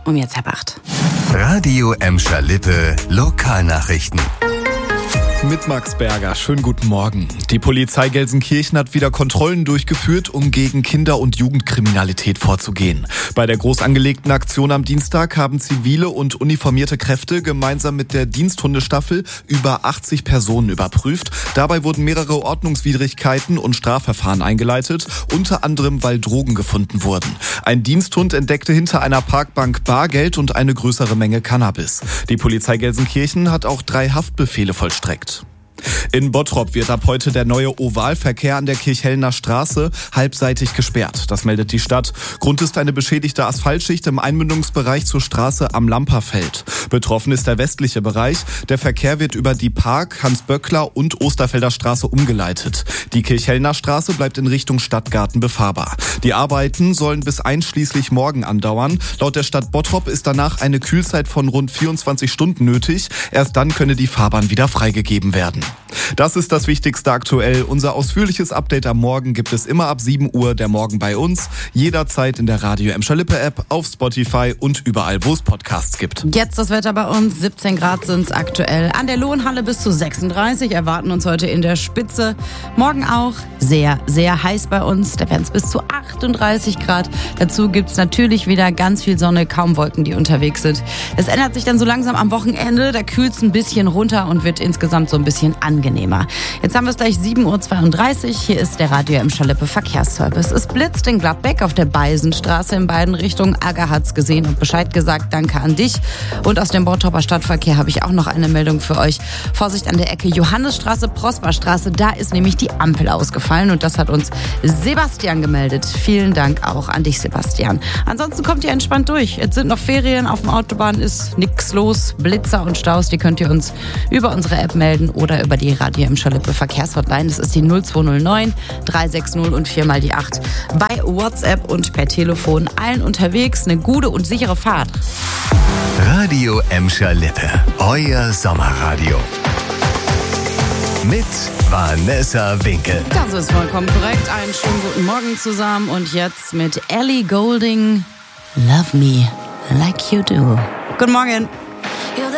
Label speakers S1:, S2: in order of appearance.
S1: um jetzt 7:30.
S2: Radio Emscher Lippe Lokalnachrichten.
S3: Mit Max Berger. Schönen guten Morgen. Die Polizei Gelsenkirchen hat wieder Kontrollen durchgeführt, um gegen Kinder- und Jugendkriminalität vorzugehen. Bei der groß angelegten Aktion am Dienstag haben zivile und uniformierte Kräfte gemeinsam mit der Diensthundestaffel über 80 Personen überprüft. Dabei wurden mehrere Ordnungswidrigkeiten und Strafverfahren eingeleitet, unter anderem, weil Drogen gefunden wurden. Ein Diensthund entdeckte hinter einer Parkbank Bargeld und eine größere Menge Cannabis. Die Polizei Gelsenkirchen hat auch 3 Haftbefehle vollstreckt. In Bottrop wird ab heute der neue Ovalverkehr an der Kirchhellner Straße halbseitig gesperrt. Das meldet die Stadt. Grund ist eine beschädigte Asphaltschicht im Einmündungsbereich zur Straße am Lamperfeld. Betroffen ist der westliche Bereich. Der Verkehr wird über die Park-, Hans-Böckler- und Osterfelder Straße umgeleitet. Die Kirchhellner Straße bleibt in Richtung Stadtgarten befahrbar. Die Arbeiten sollen bis einschließlich morgen andauern. Laut der Stadt Bottrop ist danach eine Kühlzeit von rund 24 Stunden nötig. Erst dann könne die Fahrbahn wieder freigegeben werden. Das ist das Wichtigste aktuell. Unser ausführliches Update am Morgen gibt es immer ab 7 Uhr, der Morgen bei uns. Jederzeit in der Radio Emscher Lippe App, auf Spotify und überall, wo es Podcasts gibt.
S1: Jetzt das Wetter bei uns. 17 Grad sind es aktuell. An der Lohnhalle bis zu 36 erwarten uns heute in der Spitze. Morgen auch sehr, sehr heiß bei uns. Da werden es bis zu 38 Grad. Dazu gibt es natürlich wieder ganz viel Sonne, kaum Wolken, die unterwegs sind. Es ändert sich dann so langsam am Wochenende. Da kühlt es ein bisschen runter und wird insgesamt so ein bisschen angenehmer. Jetzt haben wir es gleich 7:32 Uhr. Hier ist der Radio Emscher Lippe Verkehrsservice. Es blitzt in Gladbeck auf der Beisenstraße in beiden Richtungen. Aga hat's gesehen und Bescheid gesagt. Danke an dich. Und aus dem Bottropper Stadtverkehr habe ich auch noch eine Meldung für euch. Vorsicht an der Ecke Johannesstraße, Prosperstraße. Da ist nämlich die Ampel ausgefallen und das hat uns Sebastian gemeldet. Vielen Dank auch an dich, Sebastian. Ansonsten kommt ihr entspannt durch. Jetzt sind noch Ferien. Auf der Autobahn ist nichts los. Blitzer und Staus, die könnt ihr uns über unsere App melden oder über die Radio Emscher Lippe Verkehrshotline. Das ist die 0209 360 und 4 die 8. Bei WhatsApp und per Telefon allen unterwegs eine gute und sichere Fahrt.
S2: Radio Emscher Lippe, euer Sommerradio. Mit Vanessa Winkel.
S1: Das ist vollkommen korrekt. Einen schönen guten Morgen zusammen und jetzt mit Ellie Goulding. Love me like you do. Guten Morgen.